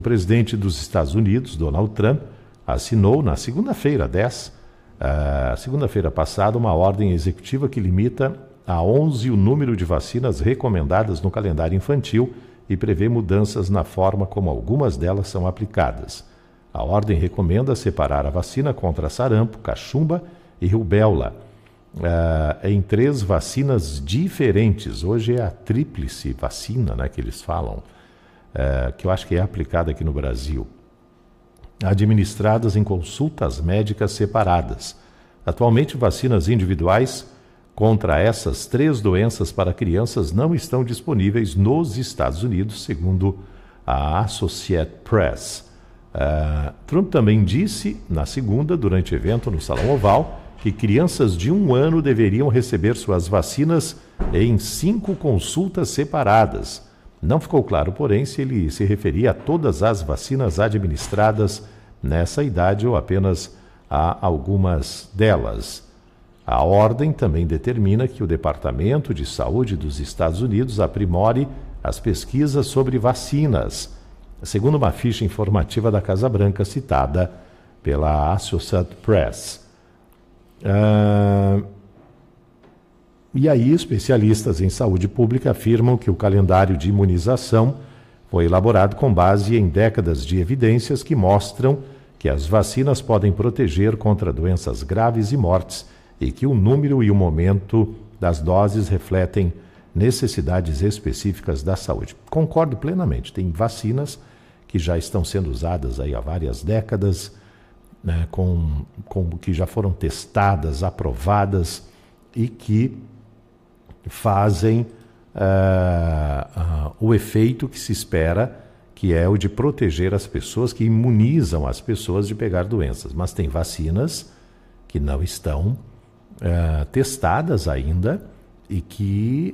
O presidente dos Estados Unidos, Donald Trump, assinou na segunda-feira passada, uma ordem executiva que limita a 11 o número de vacinas recomendadas no calendário infantil e prevê mudanças na forma como algumas delas são aplicadas. A ordem recomenda separar a vacina contra sarampo, cachumba e rubéola em 3 vacinas diferentes. Hoje é a tríplice vacina, né, que eles falam, que eu acho que é aplicada aqui no Brasil, administradas em consultas médicas separadas. Atualmente, vacinas individuais contra essas 3 doenças para crianças não estão disponíveis nos Estados Unidos, segundo a Associated Press. Trump também disse, na segunda, durante evento no Salão Oval, que crianças de 1 ano deveriam receber suas vacinas em 5 consultas separadas. Não ficou claro, porém, se ele se referia a todas as vacinas administradas nessa idade ou apenas a algumas delas. A ordem também determina que o Departamento de Saúde dos Estados Unidos aprimore as pesquisas sobre vacinas, segundo uma ficha informativa da Casa Branca citada pela Associated Press. E aí, especialistas em saúde pública afirmam que o calendário de imunização foi elaborado com base em décadas de evidências que mostram que as vacinas podem proteger contra doenças graves e mortes e que o número e o momento das doses refletem necessidades específicas da saúde. Concordo plenamente, tem vacinas que já estão sendo usadas aí há várias décadas, né, que já foram testadas, aprovadas e que fazem o efeito que se espera, que é o de proteger as pessoas, que imunizam as pessoas de pegar doenças. Mas tem vacinas que não estão testadas ainda e que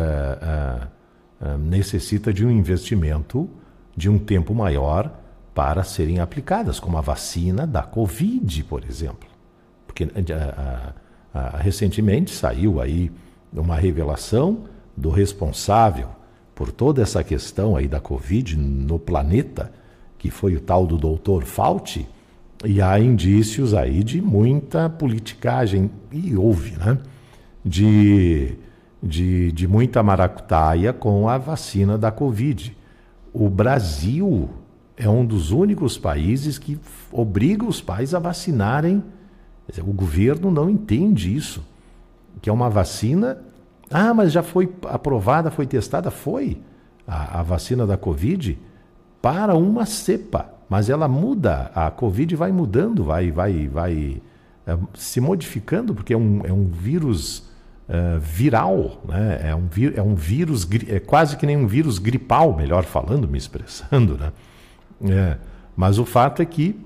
necessita de um investimento de um tempo maior para serem aplicadas, como a vacina da Covid, por exemplo. Porque recentemente saiu aí uma revelação do responsável por toda essa questão aí da Covid no planeta, que foi o tal do Dr. Fauci, e há indícios aí de muita politicagem, e houve, né? De muita maracutaia com a vacina da Covid. O Brasil é um dos únicos países que obriga os pais a vacinarem. O governo não entende isso, que é uma vacina. Mas já foi aprovada, foi testada? Foi a vacina da Covid para uma cepa, mas ela muda, a Covid vai mudando, vai se modificando, porque é um vírus viral, né? É um vírus, é quase que nem um vírus gripal, melhor falando, me expressando, né? Mas o fato é que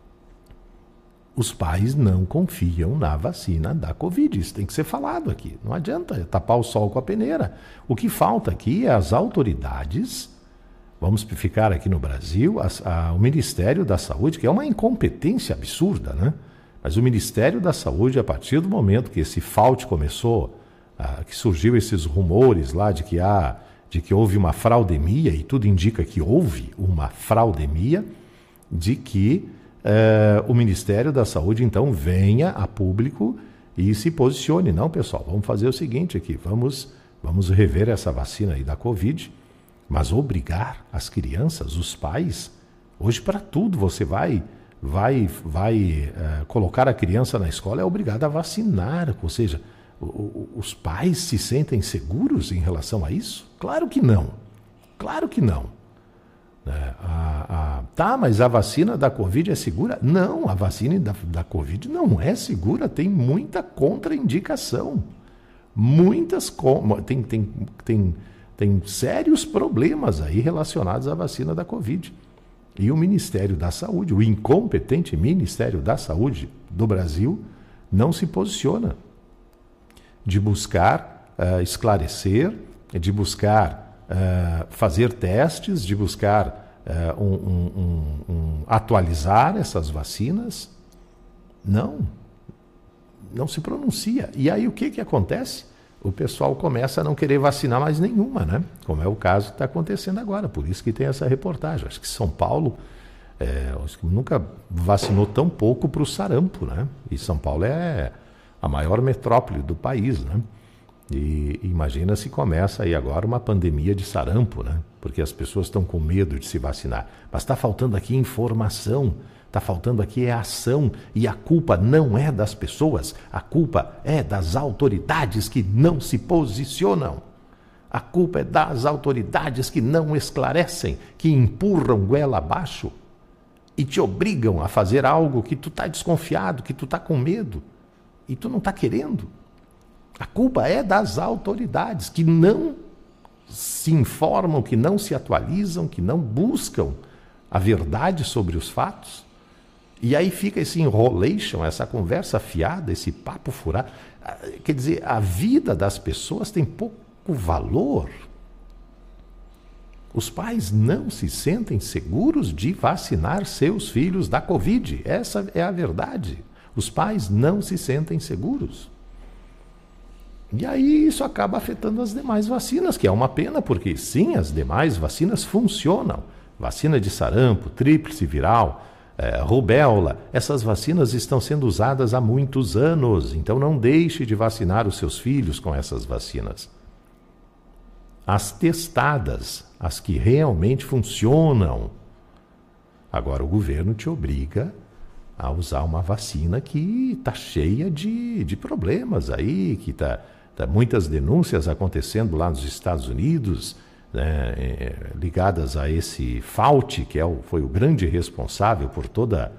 os pais não confiam na vacina da Covid. Isso tem que ser falado aqui. Não adianta tapar o sol com a peneira. O que falta aqui é as autoridades, vamos ficar aqui no Brasil, o Ministério da Saúde, que é uma incompetência absurda, né? Mas o Ministério da Saúde, a partir do momento que esse Fauci começou, que surgiu esses rumores lá de que houve uma fraudemia, e tudo indica que houve uma fraudemia, de que o Ministério da Saúde, então, venha a público e se posicione. Não, pessoal, vamos fazer o seguinte aqui, vamos rever essa vacina aí da Covid, mas obrigar as crianças, os pais, hoje para tudo você vai colocar a criança na escola, é obrigado a vacinar, ou seja, os pais se sentem seguros em relação a isso? Claro que não, claro que não. Mas a vacina da Covid é segura? Não, a vacina da Covid não é segura, tem muita contraindicação. Tem sérios problemas aí relacionados à vacina da Covid. E o Ministério da Saúde, o incompetente Ministério da Saúde do Brasil, não se posiciona de buscar esclarecer, de buscar fazer testes, de buscar atualizar essas vacinas. Não se pronuncia. E aí o que acontece? o pessoal começa a não querer vacinar mais nenhuma, né? Como é o caso que está acontecendo agora. Por isso que tem essa reportagem. Acho que São Paulo acho que nunca vacinou tão pouco para o sarampo, né? E São Paulo é a maior metrópole do país, né? E imagina se começa aí agora uma pandemia de sarampo, né? Porque as pessoas estão com medo de se vacinar. Mas está faltando aqui informação, está faltando aqui ação. E a culpa não é das pessoas, a culpa é das autoridades que não se posicionam. A culpa é das autoridades que não esclarecem, que empurram goela abaixo e te obrigam a fazer algo que tu está desconfiado, que tu está com medo e tu não está querendo. A culpa é das autoridades que não se informam, que não se atualizam, que não buscam a verdade sobre os fatos. E aí fica esse enrolation, essa conversa fiada, esse papo furado. Quer dizer, a vida das pessoas tem pouco valor. Os pais não se sentem seguros de vacinar seus filhos da Covid. Essa é a verdade. Os pais não se sentem seguros. E aí isso acaba afetando as demais vacinas, que é uma pena, porque sim, as demais vacinas funcionam. Vacina de sarampo, tríplice viral, rubéola, essas vacinas estão sendo usadas há muitos anos, então não deixe de vacinar os seus filhos com essas vacinas. As testadas, as que realmente funcionam. Agora o governo te obriga a usar uma vacina que está cheia de problemas aí, que tá muitas denúncias acontecendo lá nos Estados Unidos, né, ligadas a esse Fauci, que foi o grande responsável por toda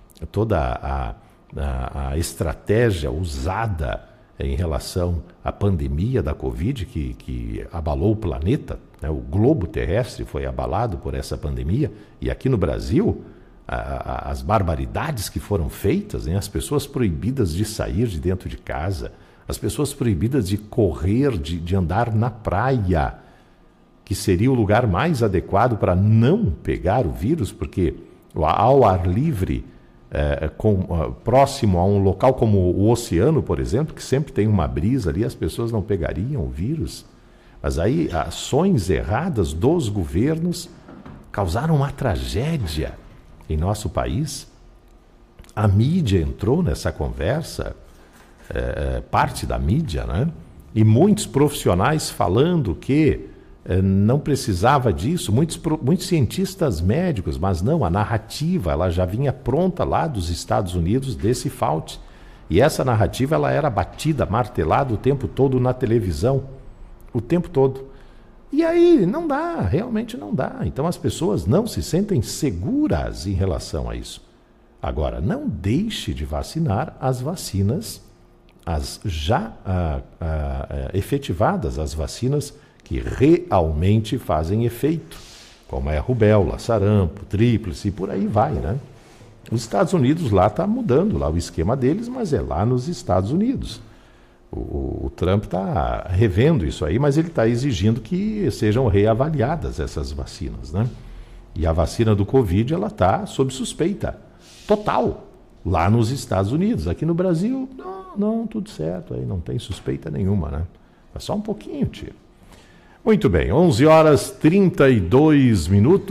a estratégia usada em relação à pandemia da Covid, que abalou o planeta, né, o globo terrestre foi abalado por essa pandemia, e aqui no Brasil, as barbaridades que foram feitas, né, as pessoas proibidas de sair de dentro de casa, as pessoas proibidas de correr, de andar na praia, que seria o lugar mais adequado para não pegar o vírus, porque ao ar livre, próximo a um local como o oceano, por exemplo, que sempre tem uma brisa ali, as pessoas não pegariam o vírus. Mas aí ações erradas dos governos causaram uma tragédia em nosso país. A mídia entrou nessa conversa, parte da mídia, né? E muitos profissionais falando que não precisava disso, muitos cientistas médicos, mas não, a narrativa ela já vinha pronta lá dos Estados Unidos desse Fauci. E essa narrativa ela era batida, martelada o tempo todo na televisão, o tempo todo. E aí não dá, realmente não dá. Então as pessoas não se sentem seguras em relação a isso. Agora, não deixe de vacinar as vacinas, as já efetivadas, as vacinas que realmente fazem efeito, como é a rubéola, sarampo, tríplice, e por aí vai, né? Os Estados Unidos lá está mudando lá o esquema deles, mas é lá nos Estados Unidos. O Trump está revendo isso aí, mas ele está exigindo que sejam reavaliadas essas vacinas, né? E a vacina do Covid, ela está sob suspeita total lá nos Estados Unidos. Aqui no Brasil, não, tudo certo, aí não tem suspeita nenhuma, né? É só um pouquinho, tio. Muito bem, 11h32,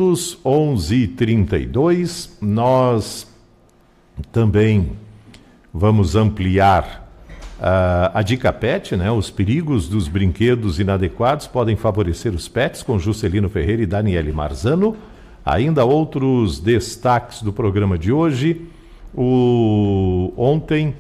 11h32. Nós também vamos ampliar a dica pet, né? Os perigos dos brinquedos inadequados podem favorecer os pets, com Juscelino Ferreira e Daniele Marzano. Ainda outros destaques do programa de hoje. Ontem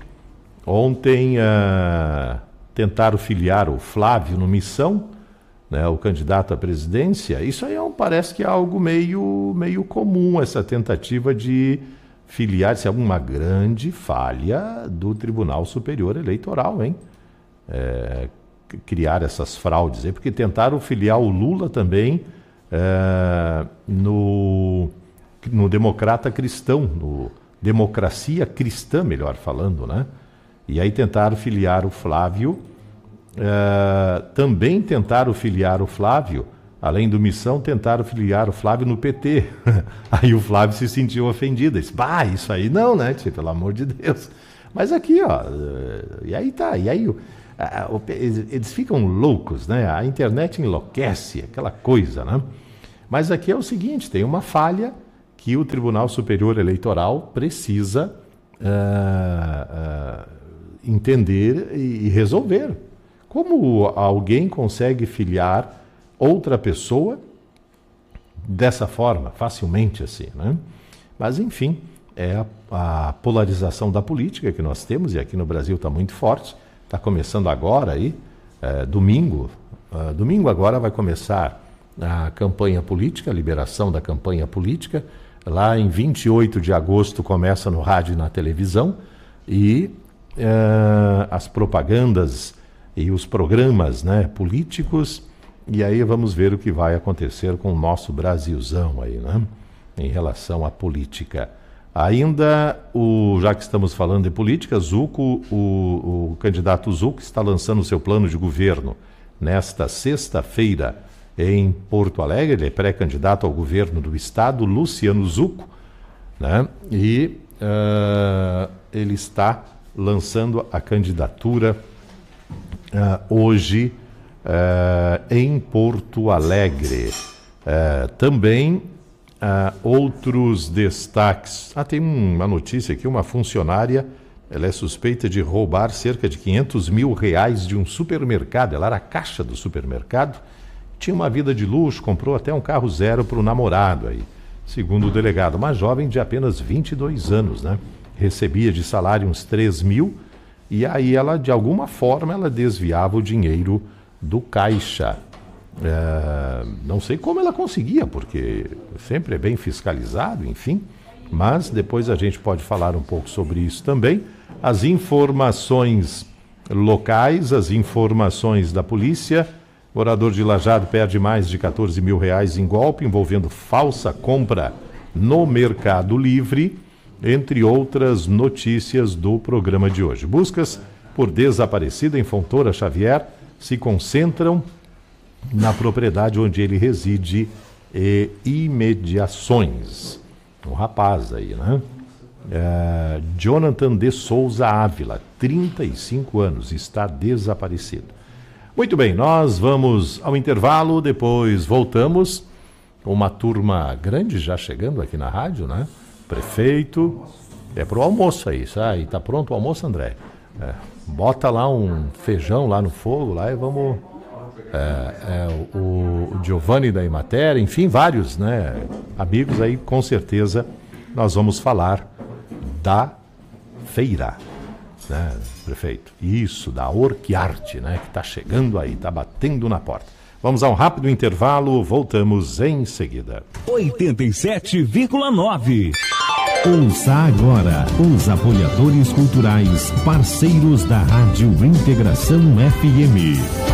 tentaram filiar o Flávio no Missão, né, o candidato à presidência. Isso aí parece que é algo meio comum, essa tentativa de filiar-se a uma grande falha do Tribunal Superior Eleitoral, hein? Criar essas fraudes aí, porque tentaram filiar o Lula também no Democrata Cristão, no Democracia Cristã, melhor falando, né? E aí tentaram filiar o Flávio. Também tentaram filiar o Flávio, além do Missão, tentaram filiar o Flávio no PT. Aí o Flávio se sentiu ofendido, disse, isso aí não, né, tia, pelo amor de Deus. Mas aqui, ó, e aí tá, e aí Eles ficam loucos, né? A internet enlouquece, aquela coisa, né? Mas aqui é o seguinte, tem uma falha que o Tribunal Superior Eleitoral precisa entender e resolver. Como alguém consegue filiar outra pessoa dessa forma, facilmente assim, né? Mas, enfim, é a polarização da política que nós temos, e aqui no Brasil está muito forte. Está começando agora aí, domingo. Domingo agora vai começar a campanha política, a liberação da campanha política. Lá em 28 de agosto começa no rádio e na televisão, e as propagandas e os programas, né, políticos, e aí vamos ver o que vai acontecer com o nosso Brasilzão aí, né, em relação à política. Ainda, já que estamos falando de política, Zucco, o candidato Zucco está lançando o seu plano de governo nesta sexta-feira em Porto Alegre. Ele é pré-candidato ao governo do estado, Luciano Zucco, né? E ele está lançando a candidatura hoje em Porto Alegre. Também outros destaques. Tem uma notícia aqui, uma funcionária, ela é suspeita de roubar cerca de R$500 mil de um supermercado. Ela era a caixa do supermercado, tinha uma vida de luxo, comprou até um carro zero para o namorado aí. Segundo o delegado, uma jovem de apenas 22 anos, né? Recebia de salário uns 3 mil, e aí ela, de alguma forma, ela desviava o dinheiro do caixa. Não sei como ela conseguia, porque sempre é bem fiscalizado, enfim, mas depois a gente pode falar um pouco sobre isso também. As informações locais, as informações da polícia. Morador de Lajeado perde mais de R$14 mil em golpe envolvendo falsa compra no Mercado Livre, entre outras notícias do programa de hoje. Buscas por desaparecida em Fontoura Xavier se concentram na propriedade onde ele reside e imediações. Um rapaz aí, né? Jonathan de Souza Ávila, 35 anos, está desaparecido. Muito bem, nós vamos ao intervalo, depois voltamos com uma turma grande já chegando aqui na rádio, né? Prefeito, é pro almoço aí, sabe? Tá pronto o almoço, André? Bota lá um feijão lá no fogo, lá e vamos... o Giovanni da Imater, enfim, vários, né, amigos aí, com certeza nós vamos falar da feira, né, prefeito? Isso, da Orquiarte, né, que está chegando aí, está batendo na porta. Vamos a um rápido intervalo, voltamos em seguida. 87,9. Ouça agora os apoiadores culturais, parceiros da Rádio Integração FM.